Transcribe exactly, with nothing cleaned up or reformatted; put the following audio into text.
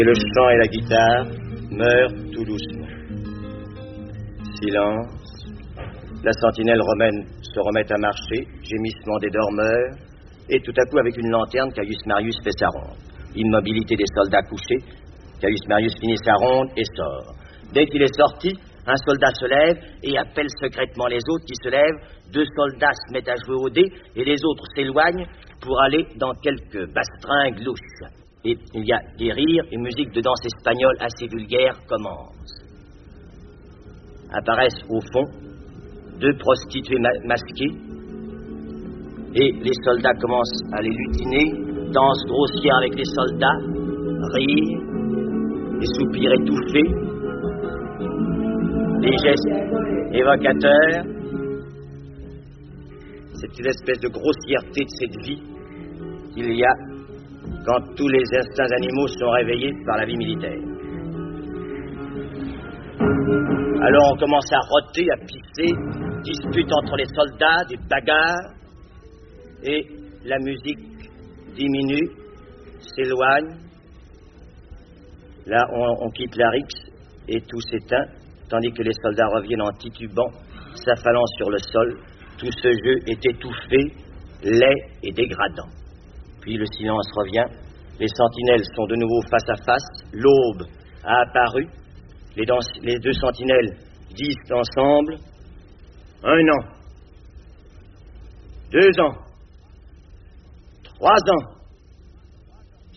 Et le chant et la guitare meurent tout doucement. Silence. La sentinelle romaine se remet à marcher, gémissement des dormeurs, et tout à coup, avec une lanterne, Caius Marius fait sa ronde. Immobilité des soldats couchés, Caius Marius finit sa ronde et sort. Dès qu'il est sorti, un soldat se lève et appelle secrètement les autres qui se lèvent. Deux soldats se mettent à jouer au dé et les autres s'éloignent pour aller dans quelques bastringues louches. Et il y a des rires, une musique de danse espagnole assez vulgaire commence. Apparaissent au fond deux prostituées ma- masquées et les soldats commencent à les lutiner, danse grossière avec les soldats, rire, des soupirs étouffés, des gestes évocateurs. C'est une espèce de grossièreté de cette vie qu'il y a quand tous les instincts animaux sont réveillés par la vie militaire. Alors on commence à roter, à pisser, dispute entre les soldats, des bagarres, et la musique diminue, s'éloigne. Là, on, on quitte la rixe et tout s'éteint, tandis que les soldats reviennent en titubant, s'affalant sur le sol. Tout ce jeu est étouffé, laid et dégradant. Puis le silence revient, les sentinelles sont de nouveau face à face, l'aube a apparu, les, dans, les deux sentinelles disent ensemble « Un an, deux ans, trois ans, cinq ans. »